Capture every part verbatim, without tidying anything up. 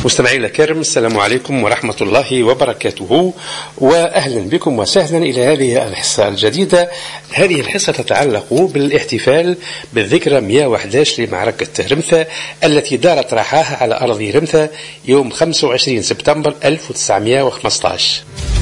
مستمعينا الكرام، السلام عليكم ورحمة الله وبركاته، وأهلا بكم وسهلا إلى هذه الحصة الجديدة. هذه الحصة تتعلق بالاحتفال بالذكرى مئة وأحد عشر لمعركة رمثة التي دارت رحاها على أرض رمثة يوم خمسة وعشرين سبتمبر ألف وتسعمئة وخمسة عشر.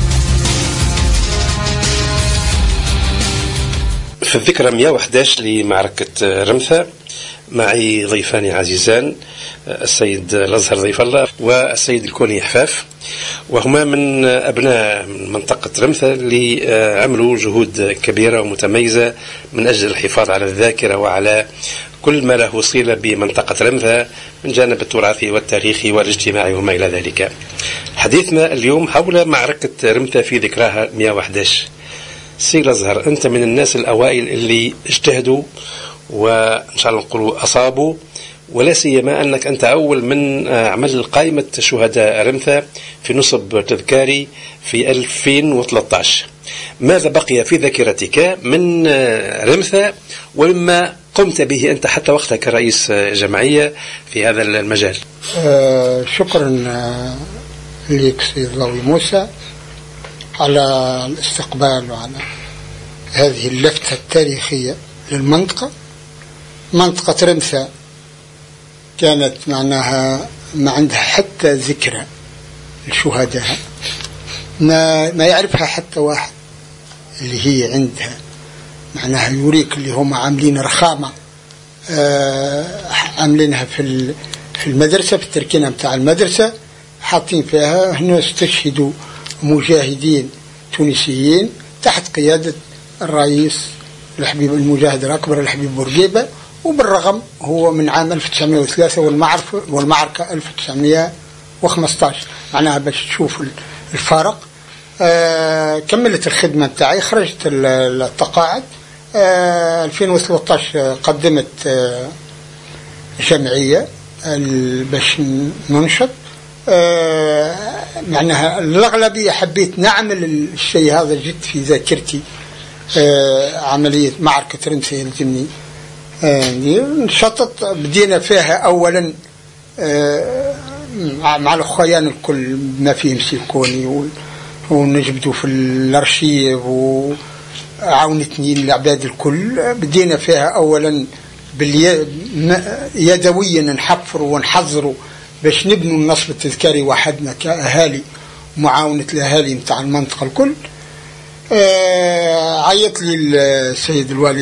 في الذكرى مئة وأحد عشر لمعركة رمثة معي ضيفان عزيزان، السيد الأزهر ضيف الله والسيد الكوني حفاف، وهما من أبناء منطقة رمثة اللي عملوا جهود كبيرة ومتميزة من أجل الحفاظ على الذاكرة وعلى كل ما له صلة بمنطقة رمثة من جانب التراثي والتاريخي والاجتماعي وما إلى ذلك. حديثنا اليوم حول معركة رمثة في ذكراها مئة وأحد عشر. سي الأزهر، أنت من الناس الأوائل اللي اجتهدوا وإن شاء الله نقولوا أصابوا، ولا سيما أنك أنت أول من عمل قائمة شهداء رمثة في نصب تذكاري في ألفين وثلاثة عشر. ماذا بقي في ذاكرتك من رمثة ومما قمت به أنت حتى وقتها كرئيس جمعية في هذا المجال؟ آه شكرا لك سيد ضوي موسى على الاستقبال وعلى هذه اللفتة التاريخية للمنطقة. منطقة رمثة كانت معناها ما عندها حتى ذكرى لشهداء، ما, ما يعرفها حتى واحد، اللي هي عندها معناها يوريك اللي هم عاملين رخامة، آه عاملينها في في المدرسة، في التركينة متاع المدرسة، حاطين فيها هنا استشهدوا مجاهدين تونسيين تحت قيادة الرئيس الحبيب المجاهد الأكبر الحبيب بورقيبة، وبالرغم هو من عام ألف وتسعمئة وثلاثة والمعركة والمعركة ألف وتسعمئة وخمسة عشر، معناها باش تشوف الفارق. آه كملت الخدمة بتاعي، خرجت التقاعد. آه ألفين وثلاثة عشر قدمت آه جمعية باش ننشط. آه معناها الأغلبية حبيت نعمل الشيء هذا، جد في ذاكرتي آه عملية معركة رمثة يلزمني آه نشطت. بدينا فيها أولا آه مع الأخوان الكل ما فيهم سيكوني، ونجبدوا في الأرشيف وعاونتني العباد الكل. بدينا فيها أولا يدويا نحفروا ونحضروا باش نبنوا النصب التذكاري وحدنا كأهالي، معاونة الأهالي متاع المنطقة الكل. آه عيط لي السيد الوالي